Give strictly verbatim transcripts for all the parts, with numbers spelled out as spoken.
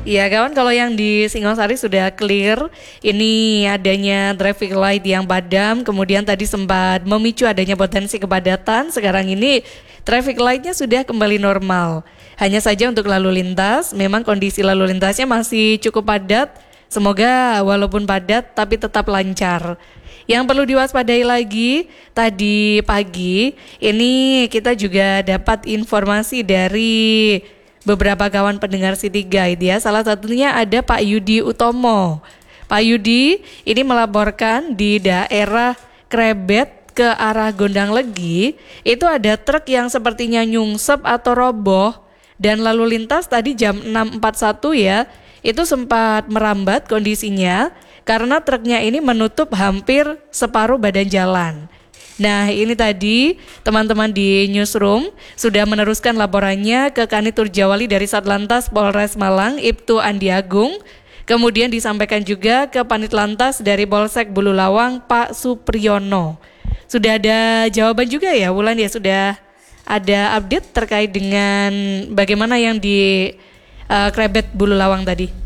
Iya kawan, kalau yang di Singosari sudah clear. Ini adanya traffic light yang padam, kemudian tadi sempat memicu adanya potensi kepadatan. Sekarang ini traffic lightnya sudah kembali normal. Hanya saja untuk lalu lintas, memang kondisi lalu lintasnya masih cukup padat. Semoga walaupun padat tapi tetap lancar. Yang perlu diwaspadai lagi, tadi pagi ini kita juga dapat informasi dari beberapa kawan pendengar City Guide ya. Salah satunya ada Pak Yudi Utomo. Pak Yudi ini melaporkan di daerah Krebet ke arah Gondang Legi, itu ada truk yang sepertinya nyungsep atau roboh, dan lalu lintas tadi jam enam empat puluh satu ya, itu sempat merambat kondisinya karena truknya ini menutup hampir separuh badan jalan. Nah ini tadi teman-teman di newsroom sudah meneruskan laporannya ke Kanit Turjawali dari Satlantas Polres Malang, Ibtu Andi Agung. Kemudian disampaikan juga ke Panit Lantas dari Polsek Bululawang, Pak Supriyono. Sudah ada jawaban juga ya Wulan ya, sudah ada update terkait dengan bagaimana yang di uh, Krebet Bululawang tadi.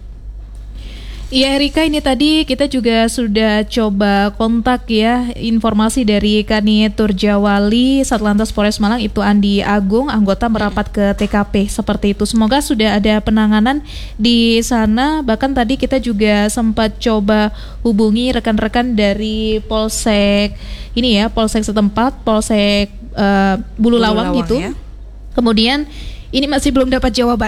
Iya Erika, ini tadi kita juga sudah coba kontak ya, informasi dari Kanit Turjawali Satlantas Polres Malang Ibtu Andi Agung, anggota merapat ke T K P seperti itu. Semoga sudah ada penanganan di sana. Bahkan tadi kita juga sempat coba hubungi rekan-rekan dari Polsek ini ya, Polsek setempat, Polsek uh, Bululawang gitu. Ya. Kemudian ini masih belum dapat jawaban.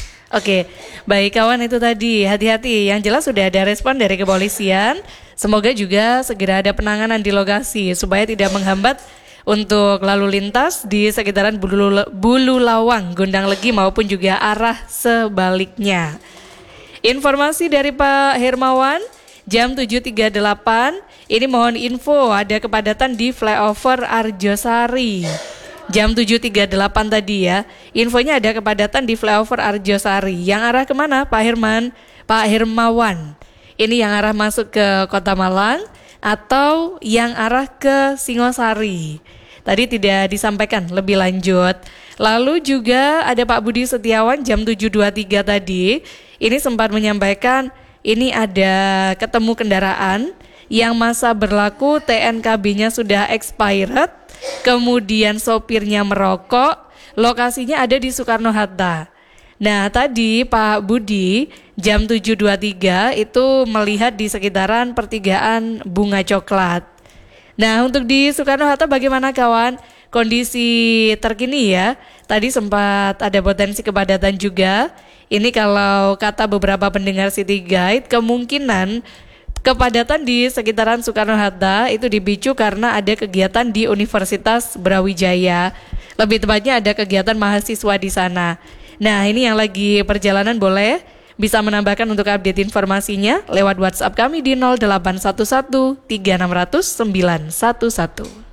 Oke, baik kawan, itu tadi hati-hati. Yang jelas sudah ada respon dari kepolisian. Semoga juga segera ada penanganan di lokasi supaya tidak menghambat untuk lalu lintas di sekitaran Bulu, Bululawang, Gondang Legi maupun juga arah sebaliknya. Informasi dari Pak Hermawan jam tujuh tiga puluh delapan. Ini mohon info ada kepadatan di flyover Arjosari. Jam tujuh tiga puluh delapan tadi ya, infonya ada kepadatan di flyover Arjosari. Yang arah kemana Pak Herman? Pak Hermawan. Ini yang arah masuk ke Kota Malang atau yang arah ke Singosari. Tadi tidak disampaikan lebih lanjut. Lalu juga ada Pak Budi Setiawan jam tujuh dua puluh tiga tadi. Ini sempat menyampaikan ini ada ketemu kendaraan yang masa berlaku T N K B-nya sudah expired, kemudian sopirnya merokok, lokasinya ada di Soekarno-Hatta. Nah tadi Pak Budi jam tujuh dua puluh tiga itu melihat di sekitaran pertigaan Bunga Coklat. Nah untuk di Soekarno-Hatta bagaimana kawan? Kondisi terkini ya, tadi sempat ada potensi kepadatan juga. Ini kalau kata beberapa pendengar City Guide, kemungkinan kepadatan di sekitaran Soekarno-Hatta itu dipicu karena ada kegiatan di Universitas Brawijaya. Lebih tepatnya ada kegiatan mahasiswa di sana. Nah ini yang lagi perjalanan boleh bisa menambahkan untuk update informasinya lewat WhatsApp kami di nol delapan satu satu tiga enam nol nol sembilan satu satu.